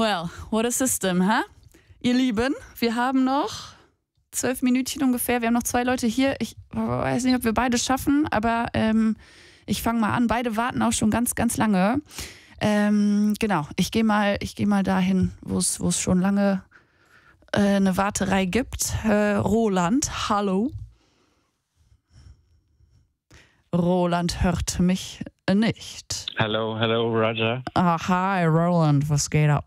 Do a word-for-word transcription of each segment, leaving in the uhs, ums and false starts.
Well, what a system, huh? Ihr Lieben, wir haben noch zwölf Minütchen ungefähr. Wir haben noch zwei Leute hier. Ich weiß nicht, ob wir beide schaffen, aber ähm, ich fange mal an. Beide warten auch schon ganz, ganz lange. Ähm, genau, ich gehe mal, ich gehe mal dahin, wo es, wo es schon lange äh, eine Warterei gibt. Äh, Roland, hallo. Roland hört mich nicht. Hallo, hallo, Roger. Ah, hi, Roland, was geht ab?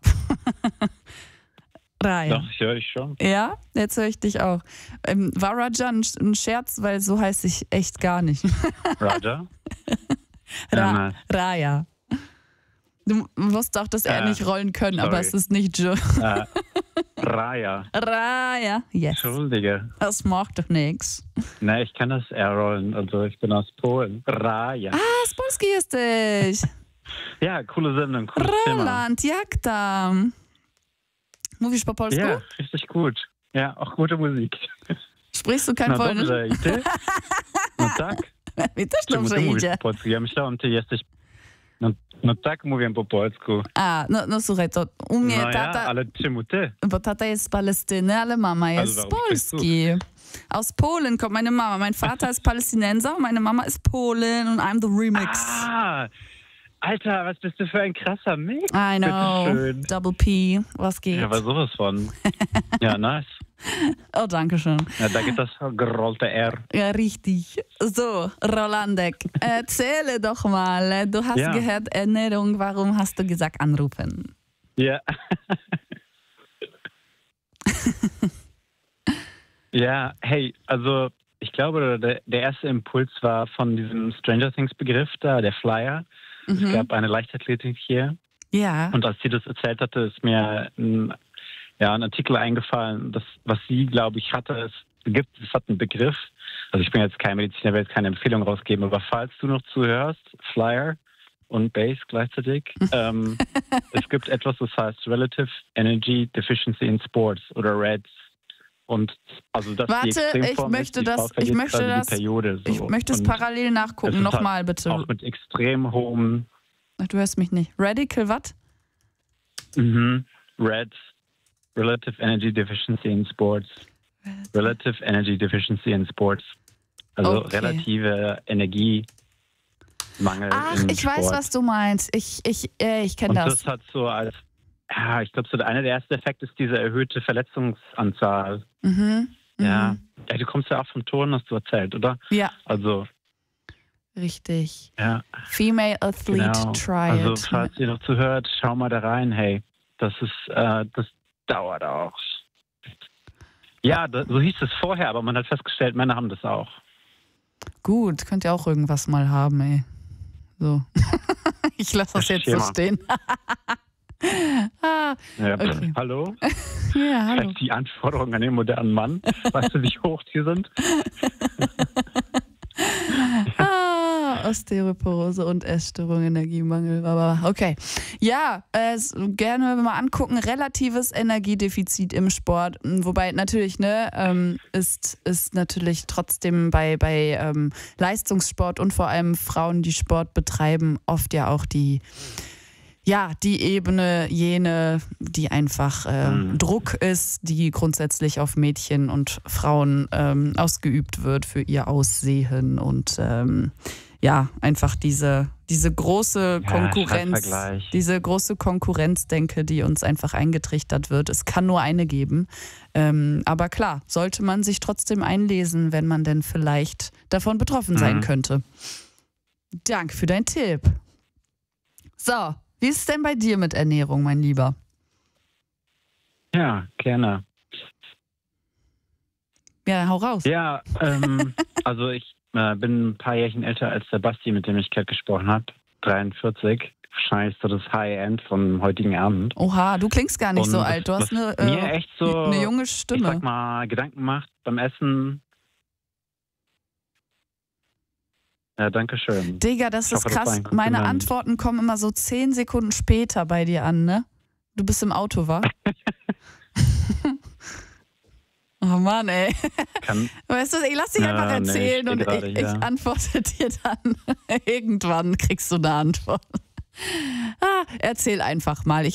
Raya. Doch, ich höre dich schon. Ja, jetzt höre ich dich auch. Ähm, war Roger ein, ein Scherz, weil so heiße ich echt gar nicht. Roger? Ra Raya. Du wusstest auch, dass er äh, nicht rollen können, sorry. aber es ist nicht Joe. Äh, Raya. Raya, yes. Entschuldige. Das macht doch nichts. Ne, ich kann das eher rollen. Also ich bin aus Polen. Raya. Ah, z Polski jesteś. Ja, coole Sendung, cooles Roland, jak tam? Mówisz po polsku? Thema. Ja, richtig gut. Ja, auch gute Musik. Sprichst du kein No Polnisch? dobrze, i ty? No tak. Mi też Czemu dobrze ty mówisz idzie. po polsku? Ja myślałem, ty jesteś... No, no tak mówię po polsku. A, no, no słuchaj, to u mnie No tata... ja, ale czemu ty? Bo tata jest z Palestyny, ale mama jest z Also, warum sprichst du? Polski. Aus Polen kommt meine Mama. Mein Vater ist Palästinenser und meine Mama ist Polin und I'm the Remix. Ah, Alter, was bist du für ein krasser Mix? I know. Bitteschön. Double P. Was geht? Ja, aber sowas von. Ja, nice. Oh, danke schön. Ja, da gibt das gerollte R. Ja, richtig. So, Rolandek, erzähle doch mal. Du hast Ja. gehört Ernährung. Warum hast du gesagt anrufen? Ja. Ja, hey, also ich glaube, der, der erste Impuls war von diesem Stranger Things Begriff da, der Flyer. Es Mhm. gab eine Leichtathletik hier Ja. und als sie das erzählt hatte, ist mir ein, ja, ein Artikel eingefallen, das, was sie, glaube ich, hatte. Es gibt, es hat einen Begriff. Also ich bin jetzt kein Mediziner, werde jetzt keine Empfehlung rausgeben, aber falls du noch zuhörst, Flyer und Base gleichzeitig, ähm, es gibt etwas, das heißt Relative Energy Deficiency in Sports oder R E D S. Und also das Warte, die Extremform ich möchte ist, die das- Frau verliert ich möchte quasi das- die Periode. So. Ich möchte es Und parallel nachgucken. es ist Nochmal halt bitte. Auch mit extrem hohem Ach, du hörst mich nicht. Radical was? mhm, R E D S, Relative Energy Deficiency in Sports. Relative Energy Deficiency in Sports. Also Okay. relative Energiemangel Ach, im ich Sport. weiß, was du meinst. Ich, ich, äh, ich kenne Und das. das hat so als, ja, ich glaube, so einer der ersten Effekte ist diese erhöhte Verletzungsanzahl. Mhm. Ja. Mhm. ja, du kommst ja auch vom Turnen, hast du erzählt, oder? Ja, Also, richtig. ja, Female Athlete genau. Triad. Also, falls ihr noch zuhört, schau mal da rein, hey. Das ist, äh, das dauert auch. Ja, das, so hieß es vorher, aber man hat festgestellt, Männer haben das auch. Gut, könnt ihr auch irgendwas mal haben, ey. So. Ich lasse das jetzt so Schema. stehen. ah, Ja, Okay. Hallo? ja, hallo. Vielleicht die Anforderungen an den modernen Mann. Weißt du, wie hoch die sind? Ah, Osteoporose und Essstörung, Energiemangel. Aber okay. Ja, äh, gerne mal angucken. Relatives Energiedefizit im Sport. Wobei natürlich, ne, ähm, ist, ist natürlich trotzdem bei, bei ähm, Leistungssport und vor allem Frauen, die Sport betreiben, oft ja auch die Ja, die Ebene, jene, die einfach äh, Mhm. Druck ist, die grundsätzlich auf Mädchen und Frauen ähm, ausgeübt wird für ihr Aussehen und ähm, ja, einfach diese, diese große Ja, Konkurrenz, Scheißvergleich. diese große Konkurrenzdenke, die uns einfach eingetrichtert wird. Es kann nur eine geben. Ähm, aber klar, sollte man sich trotzdem einlesen, wenn man denn vielleicht davon betroffen sein Mhm. könnte. Danke für deinen Tipp. So. Wie ist es denn bei dir mit Ernährung, mein Lieber? Ja, gerne. Ja, hau raus. Ja, ähm, also ich äh, bin ein paar Jährchen älter als der Basti, mit dem ich gerade gesprochen habe. dreiundvierzig. Wahrscheinlich so das High-End vom heutigen Abend. Oha, du klingst gar nicht Und so was- alt. Du hast was eine, mir äh, echt so, eine junge ich Stimme. sag mal, Gedanken macht beim Essen. Ja, danke schön. Digga, das Ich ist hoffe, das war krass. ein Meine Kompliment. Antworten kommen immer so zehn Sekunden später bei dir an, ne? Du bist im Auto, wa? Oh Mann, ey. Kann, Weißt du, ich lass dich Ja, einfach nee, ich erzählen steh und gerade ich, hier. ich antworte dir dann. Irgendwann kriegst du eine Antwort. Ah, erzähl einfach mal. Ich